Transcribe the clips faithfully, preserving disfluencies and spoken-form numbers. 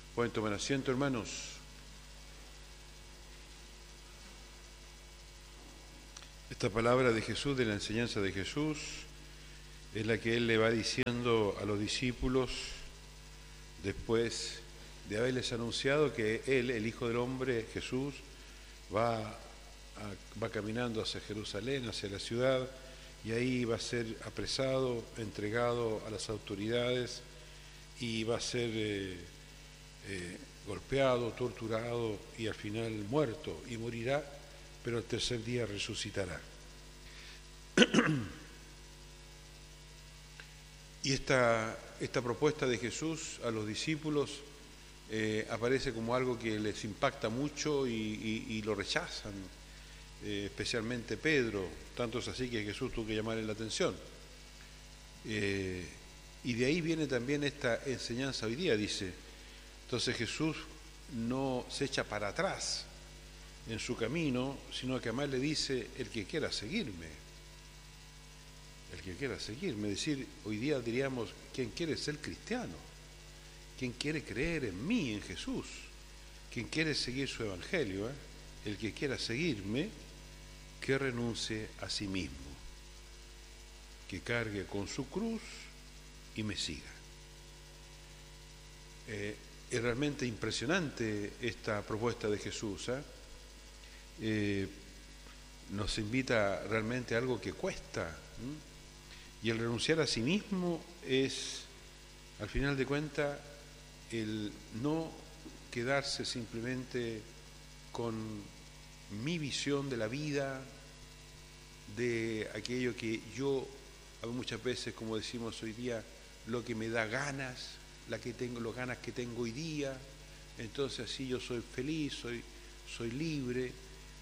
Pueden tomar asiento, hermanos. Esta palabra de Jesús, de la enseñanza de Jesús, es la que Él le va diciendo a los discípulos después de haberles anunciado que Él, el Hijo del Hombre, Jesús, va, a, va caminando hacia Jerusalén, hacia la ciudad, y ahí va a ser apresado, entregado a las autoridades, y va a ser eh, eh, golpeado, torturado, y al final muerto, y morirá, pero al tercer día resucitará. Y esta, esta propuesta de Jesús a los discípulos eh, aparece como algo que les impacta mucho y, y, y lo rechazan, eh, especialmente Pedro, tanto es así que Jesús tuvo que llamarle la atención. Eh, y de ahí viene también esta enseñanza hoy día, dice. Entonces Jesús no se echa para atrás en su camino, sino que además le dice, el que quiera seguirme, el que quiera seguirme, es decir, hoy día diríamos, quien quiere ser cristiano, quien quiere creer en mí, en Jesús, quien quiere seguir su evangelio, ¿eh? El que quiera seguirme, que renuncie a sí mismo, que cargue con su cruz y me siga. Eh, es realmente impresionante esta propuesta de Jesús, ¿eh? Eh, nos invita realmente a algo que cuesta, ¿eh? Y el renunciar a sí mismo es, al final de cuentas, el no quedarse simplemente con mi visión de la vida, de aquello que yo, muchas veces, como decimos hoy día, lo que me da ganas, la que tengo, las ganas que tengo hoy día, entonces así yo soy feliz, soy, soy libre.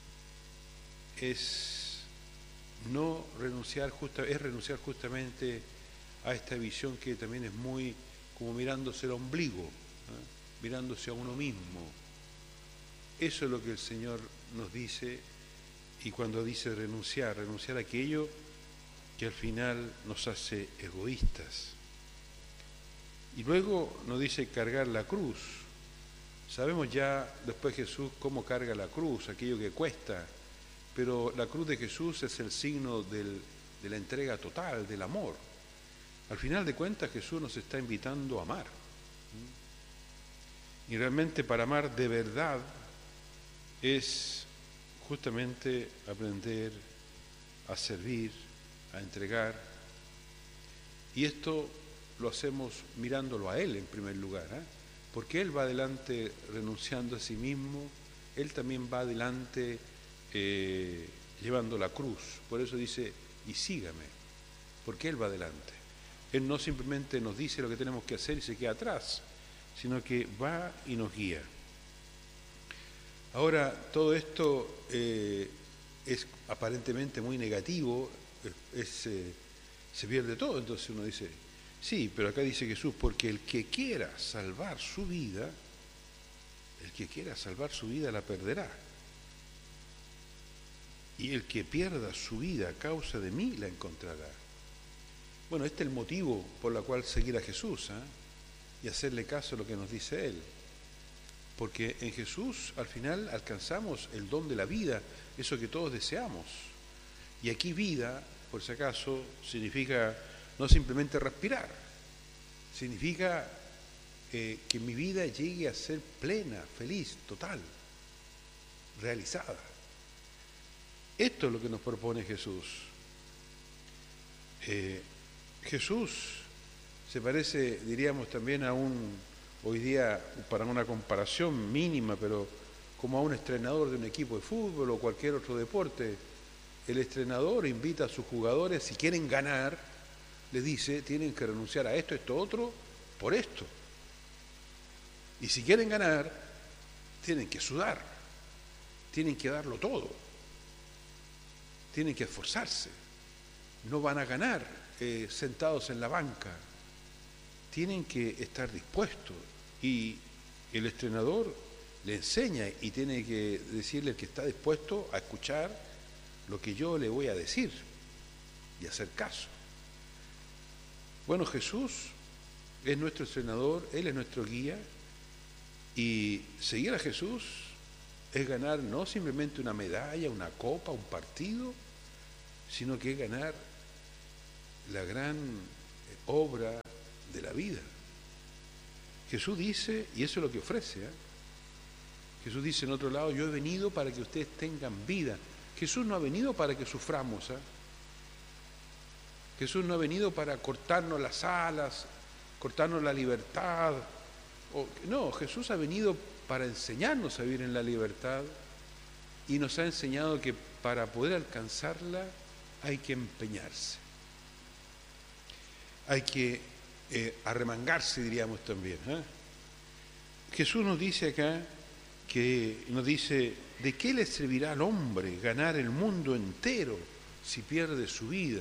Es no renunciar, justa, es renunciar justamente a esta visión que también es muy como mirándose el ombligo, ¿eh? Mirándose a uno mismo. Eso es lo que el Señor nos dice, y cuando dice renunciar, renunciar a aquello que al final nos hace egoístas. Y luego nos dice cargar la cruz. Sabemos ya después Jesús cómo carga la cruz, aquello que cuesta. Pero la cruz de Jesús es el signo del, de la entrega total, del amor. Al final de cuentas Jesús nos está invitando a amar. Y realmente para amar de verdad es justamente aprender a servir, a entregar. Y esto lo hacemos mirándolo a Él en primer lugar, ¿eh? Porque Él va adelante renunciando a sí mismo, Él también va adelante Eh, llevando la cruz. Por eso dice, y sígame, porque Él va adelante. Él no simplemente nos dice lo que tenemos que hacer y se queda atrás, sino que va y nos guía. Ahora, todo esto eh, es aparentemente muy negativo, es, es, eh, se pierde todo, entonces uno dice, sí, pero acá dice Jesús, porque el que quiera salvar su vida, el que quiera salvar su vida la perderá. Y el que pierda su vida a causa de mí la encontrará. Bueno, este es el motivo por el cual seguir a Jesús, ¿eh? Y hacerle caso a lo que nos dice Él. Porque en Jesús al final alcanzamos el don de la vida, eso que todos deseamos. Y aquí vida, por si acaso, significa no simplemente respirar, significa eh, que mi vida llegue a ser plena, feliz, total, realizada. Esto es lo que nos propone Jesús. Eh, Jesús se parece, diríamos también a un, hoy día, para una comparación mínima, pero como a un entrenador de un equipo de fútbol o cualquier otro deporte. El entrenador invita a sus jugadores, si quieren ganar, les dice, tienen que renunciar a esto, esto, otro, por esto. Y si quieren ganar, tienen que sudar, tienen que darlo todo. Tienen que esforzarse, no van a ganar eh, sentados en la banca, tienen que estar dispuestos y el entrenador le enseña y tiene que decirle que está dispuesto a escuchar lo que yo le voy a decir y hacer caso. Bueno, Jesús es nuestro entrenador, Él es nuestro guía Y seguir a Jesús es ganar no simplemente una medalla, una copa, un partido, sino que es ganar la gran obra de la vida. Jesús dice, y eso es lo que ofrece, ¿eh? Jesús dice en otro lado, yo he venido para que ustedes tengan vida. Jesús no ha venido para que suframos, ¿eh? Jesús no ha venido para cortarnos las alas, cortarnos la libertad. O, no, Jesús ha venido para enseñarnos a vivir en la libertad y nos ha enseñado que para poder alcanzarla hay que empeñarse. Hay que eh, arremangarse, diríamos también, ¿eh? Jesús nos dice acá, que nos dice, ¿de qué le servirá al hombre ganar el mundo entero si pierde su vida?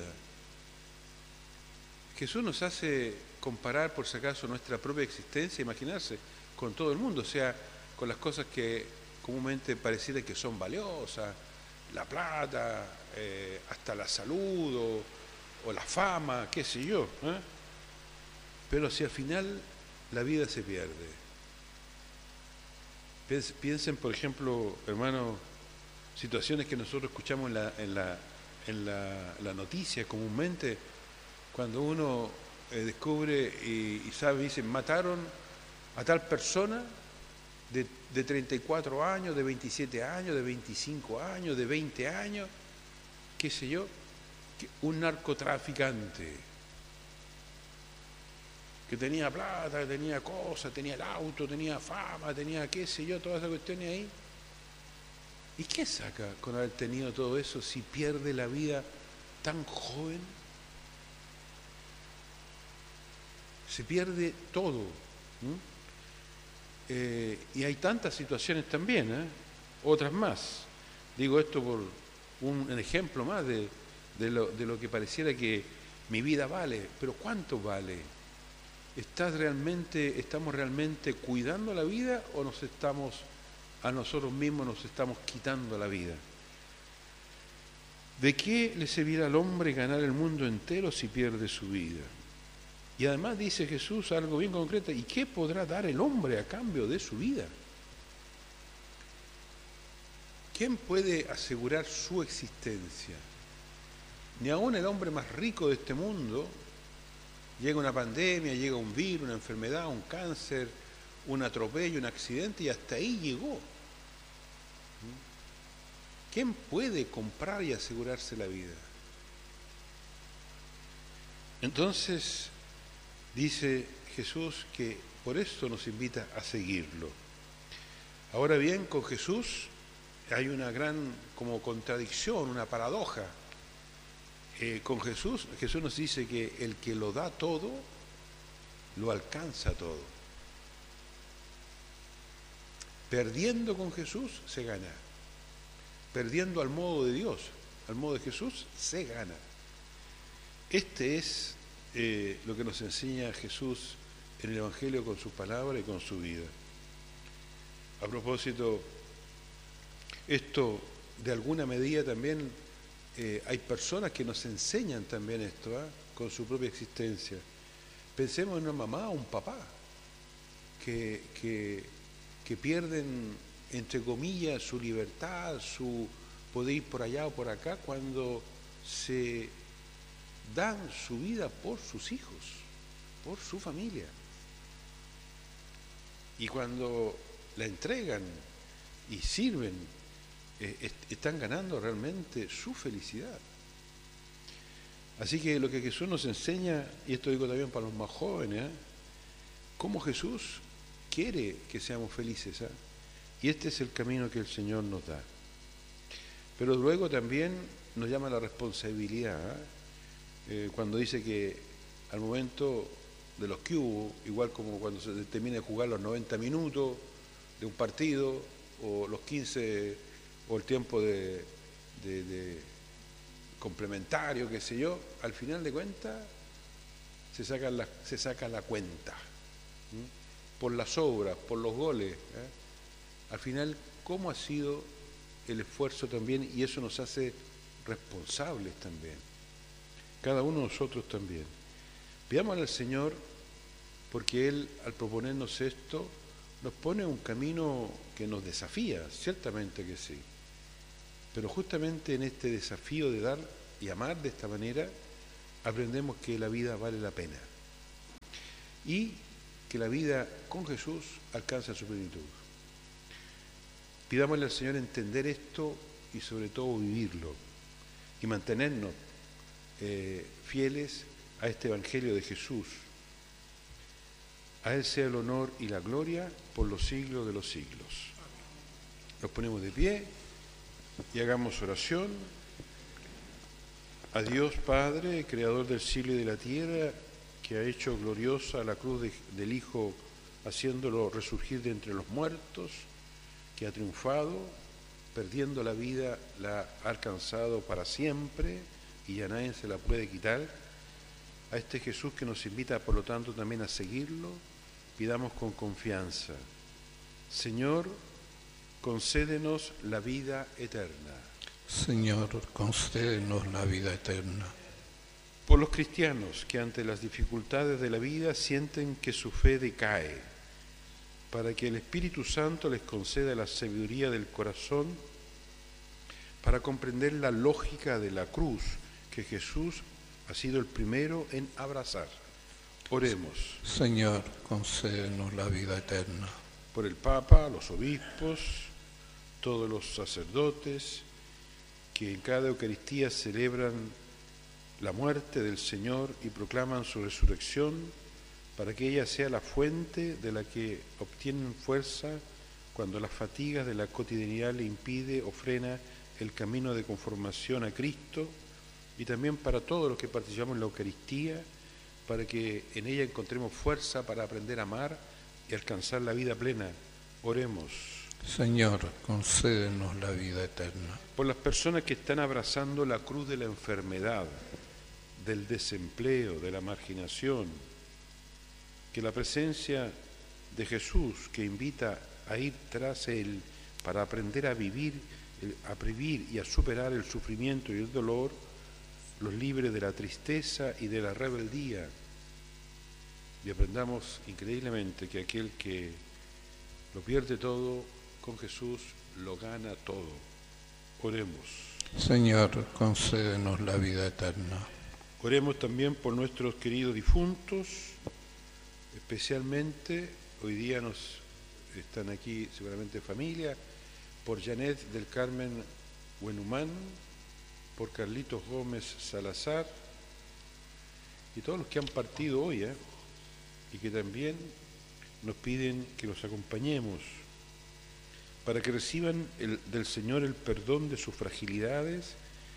Jesús nos hace comparar, por si acaso, nuestra propia existencia, imaginarse, con todo el mundo, o sea, con las cosas que comúnmente pareciera que son valiosas, la plata, eh, hasta la salud o, o la fama, qué sé yo, ¿eh? Pero si al final la vida se pierde. Piensen, por ejemplo, hermano, situaciones que nosotros escuchamos en la, en la, en la, la noticia comúnmente, cuando uno eh, descubre y, y sabe, dicen, mataron a tal persona de, de treinta y cuatro años, de veintisiete años, de veinticinco años, de veinte años, qué sé yo, que un narcotraficante que tenía plata, que tenía cosas, tenía el auto, tenía fama, tenía qué sé yo, todas esas cuestiones ahí. ¿Y qué saca con haber tenido todo eso si pierde la vida tan joven? Se pierde todo. ¿Mm? Eh, y hay tantas situaciones también, ¿eh? Otras más. Digo esto por un, un ejemplo más de, de, lo, de lo que pareciera que mi vida vale, pero ¿cuánto vale? ¿Estás realmente, estamos realmente cuidando la vida o nos estamos, a nosotros mismos nos estamos quitando la vida? ¿De qué le servirá al hombre ganar el mundo entero si pierde su vida? Y además dice Jesús algo bien concreto, ¿y qué podrá dar el hombre a cambio de su vida? ¿Quién puede asegurar su existencia? Ni aun el hombre más rico de este mundo. Llega una pandemia, llega un virus, una enfermedad, un cáncer, un atropello, un accidente, y hasta ahí llegó. ¿Quién puede comprar y asegurarse la vida? Entonces, dice Jesús que por esto nos invita a seguirlo. Ahora bien, con Jesús hay una gran como contradicción, una paradoja. Eh, con Jesús, Jesús nos dice que el que lo da todo, lo alcanza todo. Perdiendo con Jesús, se gana. Perdiendo al modo de Dios, al modo de Jesús, se gana. Este es eh, lo que nos enseña Jesús en el Evangelio con su palabra y con su vida. A propósito, esto de alguna medida también Eh, hay personas que nos enseñan también esto, ¿eh? Con su propia existencia. Pensemos en una mamá o un papá que, que, que pierden, entre comillas, su libertad, su poder ir por allá o por acá, cuando se dan su vida por sus hijos, por su familia. Y cuando la entregan y sirven, Eh, est- están ganando realmente su felicidad. Así que lo que Jesús nos enseña, y esto digo también para los más jóvenes, ¿eh? Cómo Jesús quiere que seamos felices, ¿eh? Y este es el camino que el Señor nos da. Pero luego también nos llama la responsabilidad, ¿eh? Eh, cuando dice que al momento de los que hubo, igual como cuando se termina de jugar los noventa minutos de un partido, o los quince o el tiempo de, de, de complementario, qué sé yo, al final de cuentas se saca la, se saca la cuenta, ¿sí? Por las obras, por los goles, ¿eh? Al final, ¿cómo ha sido el esfuerzo también? Y eso nos hace responsables también, cada uno de nosotros también. Pidámosle al Señor, porque Él, al proponernos esto, nos pone un camino que nos desafía, ciertamente que sí. Pero justamente en este desafío de dar y amar de esta manera, aprendemos que la vida vale la pena. Y que la vida con Jesús alcanza su plenitud. Pidámosle al Señor entender esto y sobre todo vivirlo y mantenernos eh, fieles a este Evangelio de Jesús. A Él sea el honor y la gloria por los siglos de los siglos. Nos ponemos de pie y hagamos oración. A Dios Padre, Creador del cielo y de la tierra, que ha hecho gloriosa la cruz de, del Hijo, haciéndolo resurgir de entre los muertos, que ha triunfado, perdiendo la vida, la ha alcanzado para siempre y ya nadie se la puede quitar. A este Jesús que nos invita, por lo tanto, también a seguirlo, pidamos con confianza: Señor, concédenos la vida eterna. Señor, concédenos la vida eterna. Por los cristianos que ante las dificultades de la vida sienten que su fe decae, para que el Espíritu Santo les conceda la sabiduría del corazón para comprender la lógica de la cruz que Jesús ha sido el primero en abrazar. Oremos. Señor, concédenos la vida eterna. Por el Papa, los obispos, todos los sacerdotes que en cada Eucaristía celebran la muerte del Señor y proclaman su resurrección, para que ella sea la fuente de la que obtienen fuerza cuando las fatigas de la cotidianidad le impide o frena el camino de conformación a Cristo, y también para todos los que participamos en la Eucaristía, para que en ella encontremos fuerza para aprender a amar y alcanzar la vida plena. Oremos. Señor, concédenos la vida eterna. Por las personas que están abrazando la cruz de la enfermedad, del desempleo, de la marginación, que la presencia de Jesús, que invita a ir tras Él para aprender a vivir, a vivir y a superar el sufrimiento y el dolor, los libre de la tristeza y de la rebeldía, y aprendamos increíblemente que aquel que lo pierde todo, con Jesús lo gana todo. Oremos. Señor, concédenos la vida eterna. Oremos también por nuestros queridos difuntos, especialmente hoy día nos están aquí seguramente familia, por Janet del Carmen Buenhumán, por Carlitos Gómez Salazar y todos los que han partido hoy, ¿eh? y que también nos piden que los acompañemos para que reciban el, del Señor el perdón de sus fragilidades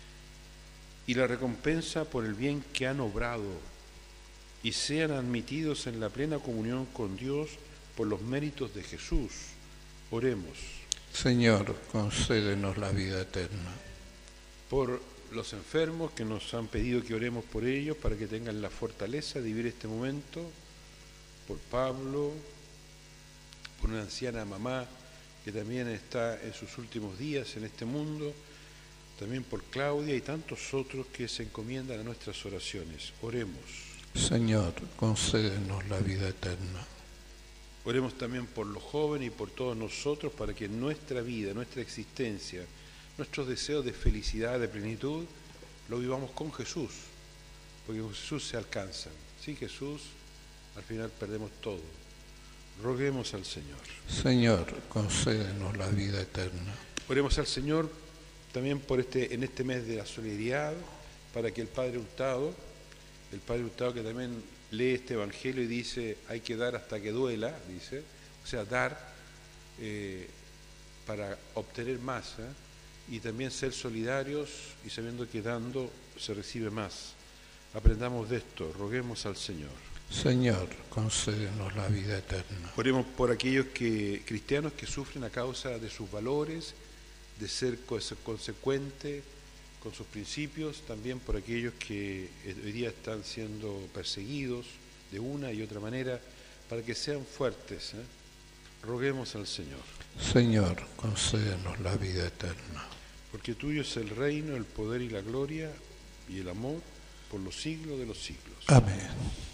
y la recompensa por el bien que han obrado, y sean admitidos en la plena comunión con Dios por los méritos de Jesús. Oremos. Señor, concédenos la vida eterna. Por los enfermos que nos han pedido que oremos por ellos para que tengan la fortaleza de vivir este momento, por Pablo, por una anciana mamá que también está en sus últimos días en este mundo, también por Claudia y tantos otros que se encomiendan a nuestras oraciones. Oremos. Señor, concédenos la vida eterna. Oremos también por los jóvenes y por todos nosotros para que nuestra vida, nuestra existencia, nuestros deseos de felicidad, de plenitud, lo vivamos con Jesús, porque con Jesús se alcanzan. Sin Jesús, al final perdemos todo. Roguemos al Señor. Señor, concédenos la vida eterna. Oremos al Señor también por este, en este mes de la solidaridad, para que el Padre Hurtado, el Padre Hurtado que también lee este Evangelio y dice, hay que dar hasta que duela, dice, o sea, dar eh, para obtener más, ¿eh? y también ser solidarios y sabiendo que dando se recibe más. Aprendamos de esto, roguemos al Señor. Señor, concédenos la vida eterna. Oremos por aquellos que, cristianos que sufren a causa de sus valores, de ser consecuente con sus principios, también por aquellos que hoy día están siendo perseguidos de una y otra manera, para que sean fuertes, ¿eh? Roguemos al Señor. Señor, concédenos la vida eterna. Porque tuyo es el reino, el poder y la gloria y el amor por los siglos de los siglos. Amén.